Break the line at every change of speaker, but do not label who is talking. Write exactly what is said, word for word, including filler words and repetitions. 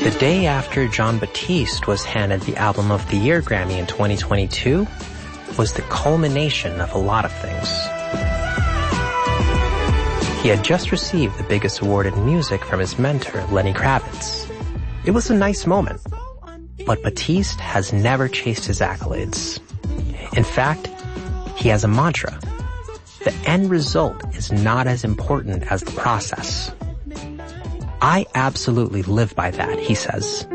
The day after Jon Batiste was handed the Album of the Year Grammy in twenty twenty-two was the culmination of a lot of things. He had just received the biggest award in music from his mentor, Lenny Kravitz. It was a nice moment, but Batiste has never chased his accolades. In fact, he has a mantra. The end result is not as important as the process. I absolutely live by that, he says.